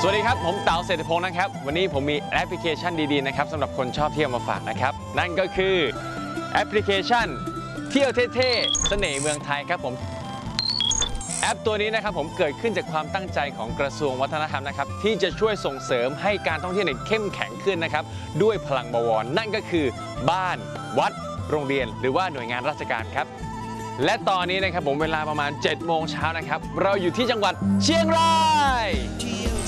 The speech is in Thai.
สวัสดีครับผมเต๋าเศรษฐพงศ์นะครับวันนี้ผมมีแอปพลิเคชันดีๆนะครับสำหรับคนชอบเที่ยวมาฝากนะครับนั่นก็คือแอปพลิเคชันเที่ยวเท่ๆเสน่ห์เมืองไทยครับผมแอปตัวนี้นะครับผมเกิดขึ้นจากความตั้งใจของกระทรวงวัฒนธรรมนะครับที่จะช่วยส่งเสริมให้การท่องเที่ยวเข้มแข็งขึ้นนะครับด้วยพลังบวรนั่นก็คือบ้านวัดโรงเรียนหรือว่าหน่วยงานราชการครับและตอนนี้นะครับผมเวลาประมาณ7 โมงเช้านะครับเราอยู่ที่จังหวัดเชียงราย